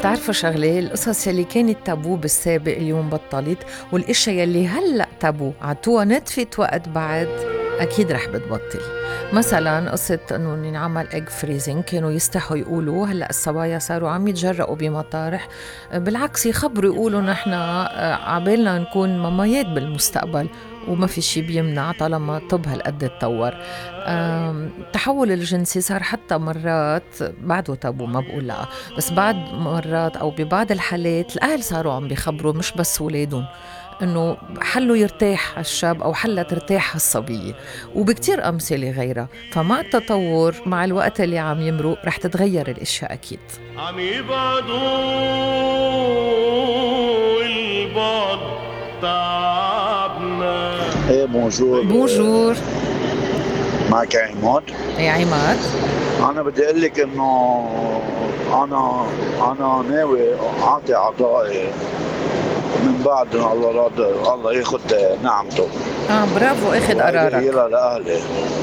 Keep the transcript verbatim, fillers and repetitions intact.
بتعرفوا شغلة، القصص يلي كانت تابو بالسابق اليوم بطلت، والاشياء يلي هلأ تابو عطوها نتفة وقت بعد أكيد رح بتبطل. مثلا قصة أنه ينعمل إيج فريزنج، كانوا يستحوا يقولوا، هلأ الصبايا صاروا عم يتجرأوا بمطارح، بالعكس يخبروا يقولوا نحن عبالنا نكون مامايات بالمستقبل، وما في شي بيمنع طالما طب هالقد تطور. آم، التحول الجنسي صار حتى مرات بعده تابو، ما بقول لا، بس بعد مرات أو ببعض الحالات الأهل صاروا عم بيخبروا مش بس ولادهم إنه حلو يرتاح الشاب أو حلة ترتاح الصبية، وبكتير أمثلة غيرها. فمع التطور مع الوقت اللي عم يمرق رح تتغير الأشياء أكيد. عم يبعدوا البعد تعبنا. ايه بونجور. بونجور. معك عماد. يا عماد، انا بدي اقول لك انه انا انا ناوي اعطي اعضائي من بعد ما الله راضي الله ياخذ نعمته، آه برافو، اخد وهيدي قرارك. هي لاهلي.